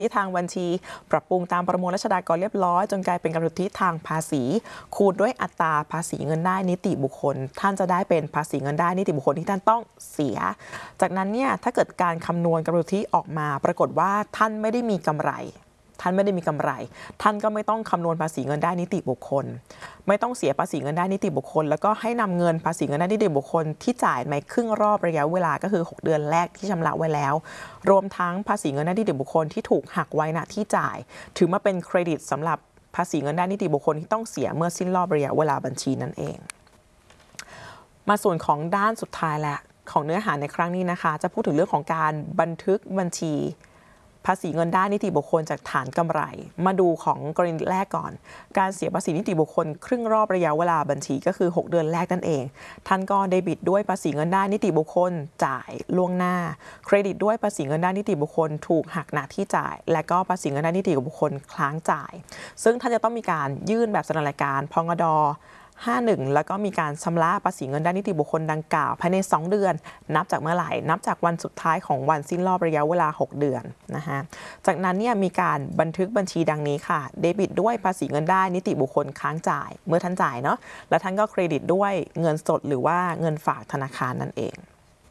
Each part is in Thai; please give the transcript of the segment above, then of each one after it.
ที่ทางบัญชีปรับปรุงตามประมวลราษฎากรเรียบร้อยจนกลายเป็นกำหนดที่ทางภาษีคูณด้วยอัตราภาษีเงินได้นิติบุคคลท่านจะได้เป็นภาษีเงินได้นิติบุคคลที่ท่านต้องเสียจากนั้นเนี่ยถ้าเกิดการคำนวณกำหนดที่ออกมาปรากฏว่าท่านไม่ได้มีกำไรท่านก็ไม่ต้องคำนวณภาษีเงินได้นิติบุคคลไม่ต้องเสียภาษีเงินได้นิติบุคคลแล้วก็ให้นำเงินภาษีเงินได้นิติบุคคลที่จ่ายในครึ่งรอบระยะเวลาก็คือ6 เดือนแรกที่ชำระไว้แล้วรวมทั้งภาษีเงินได้นิติบุคคลที่ถูกหักไว้ณที่จ่ายถือมาเป็นเครดิตสำหรับภาษีเงินได้นิติบุคคลที่ต้องเสียเมื่อสิ้นรอบระยะเวลาบัญชีนั่นเองมาส่วนของด้านสุดท้ายและของเนื้อหาในครั้งนี้นะคะจะพูดถึงเรื่องของการบันทึกบัญชีภาษีเงินได้นิติบุคคลจากฐานกำไรมาดูของกรณีแรกก่อนการเสียภาษีนิติบุคคลครึ่งรอบระยะเวลาบัญชีก็คือ6 เดือนแรกนั่นเองท่านก็เดบิตด้วยภาษีเงินได้นิติบุคคลจ่ายล่วงหน้าเครดิตด้วยภาษีเงินได้นิติบุคคลถูกหักณที่จ่ายและก็ภาษีเงินได้นิติบุคคลค้างจ่ายซึ่งท่านจะต้องมีการยื่นแบบแสดงรายการพงด51แล้วก็มีการชำระภาษีเงินได้นิติบุคคลดังกล่าวภายใน2 เดือนนับจากเมื่อไหร่นับจากวันสุดท้ายของวันสิ้นรอบระยะเวลา6 เดือนนะคะจากนั้นเนี่ยมีการบันทึกบัญชีดังนี้ค่ะเดบิตด้วยภาษีเงินได้นิติบุคคลค้างจ่ายเมื่อท่านจ่ายเนาะและท่านก็เครดิตด้วยเงินสดหรือว่าเงินฝากธนาคารนั่นเอง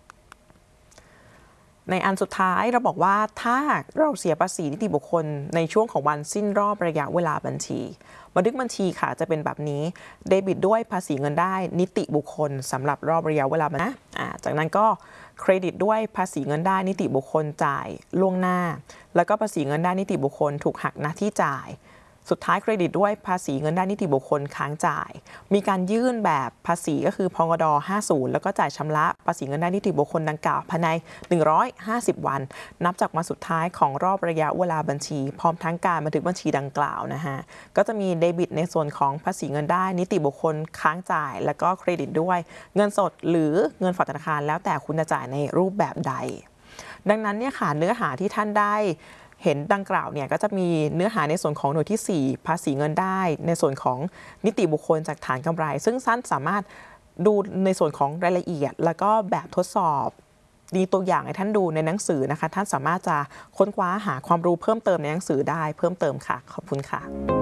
ในอันสุดท้ายเราบอกว่าถ้าเราเสียภาษีนิติบุคคลในช่วงของวันสิ้นรอบระยะเวลาบัญชีบันทึกบัญชีค่ะจะเป็นแบบนี้เดบิตด้วยภาษีเงินได้นิติบุคคลสำหรับรอบระยะเวลานะจากนั้นก็เครดิตด้วยภาษีเงินได้นิติบุคคลจ่ายล่วงหน้าแล้วก็ภาษีเงินได้นิติบุคคลถูกหักณที่จ่ายสุดท้ายเครดิตด้วยภาษีเงินได้นิติบุคคลค้างจ่ายมีการยื่นแบบภาษีก็คือพงด50แล้วก็จ่ายชำระภาษีเงินได้นิติบุคคลดังกล่าวภายใน150 วันนับจากวันสุดท้ายของรอบระยะเวลาบัญชีพร้อมทั้งการบันทึกบัญชีดังกล่าวนะฮะก็จะมีเดบิตในส่วนของภาษีเงินได้นิติบุคคลค้างจ่ายแล้วก็เครดิตด้วยเงินสดหรือเงินฝากธนาคารแล้วแต่คุณจะจ่ายในรูปแบบใดดังนั้นเนี่ยค่ะเนื้อหาที่ท่านได้เห็นดังกล่าวเนี่ยก็จะมีเนื้อหาในส่วนของหน่วยที่4ภาษีเงินได้ในส่วนของนิติบุคคลจากฐานกำไรซึ่งท่านสามารถดูในส่วนของรายละเอียดแล้วก็แบบทดสอบมีตัวอย่างให้ท่านดูในหนังสือนะคะท่านสามารถจะค้นคว้าหาความรู้เพิ่มเติมในหนังสือได้เพิ่มเติมค่ะขอบคุณค่ะ